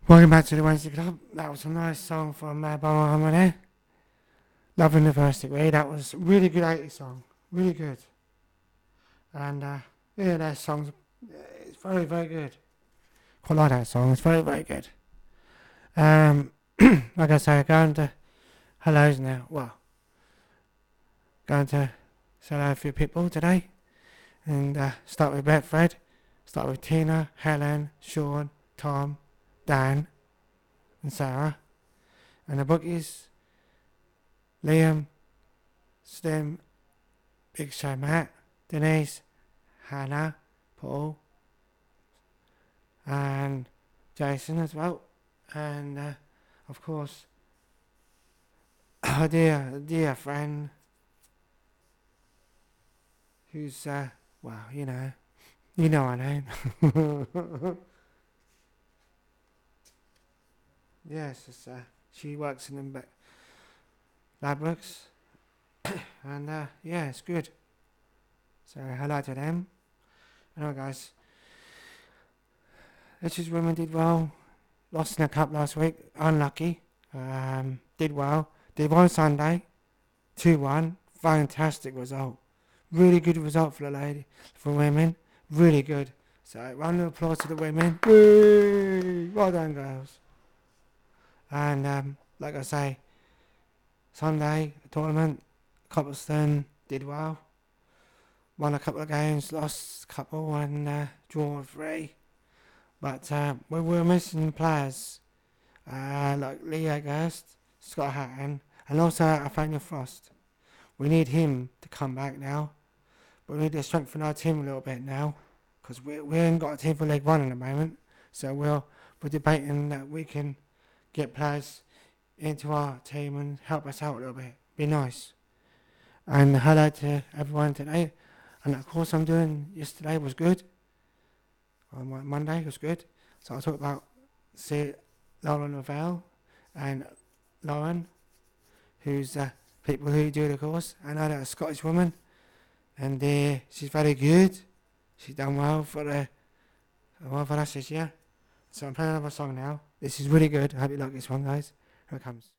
Welcome back to the Wednesday Club. That was a nice song from Bono Harmony. Loving the first degree. That was a really good 80s song. Really good. And yeah, that song's it's very, very good. Quite like that song. It's very, very good. Like I say, going to hellos now. Well, going to say hello to a few people today. And start with Betfred. Start with Tina, Helen, Sean, Tom, Dan, and Sarah. And the bookies, Liam, Stim, Big Show Matt, Denise, Hannah, Paul, and Jason as well. And of course, our dear friend, who's, well, you know her name. Yes, she works in the Labrooks, and yeah, it's good. So hello to them. Anyway, guys, Let's Women did well. Lost in a cup last week, unlucky. Did well. Did one Sunday, 2-1. Fantastic result. Really good result for the lady, for women. Really good. So round of applause to the women. Whee! Well done, girls. And like I say, Sunday tournament, Coppleston did well. Won a couple of games, lost a couple, and drawn 3. But we were missing players like Leo Gerst, Scott Hatton, and also Nathaniel Frost. We need him to come back now. But we need to strengthen our team a little bit now, because we ain't got a team for League One at the moment. So we're debating that we can get players into our team and help us out a little bit. Be nice. And hello to everyone today. And of course I'm doing, yesterday was good. On Monday was good. So I'll talk about Lauren Lavelle and Lauren, who's people who do the course. I know that a Scottish woman, and she's very good. She's done well for us this year. So I'm playing another song now. This is really good. I hope you like this one, guys. Here it comes.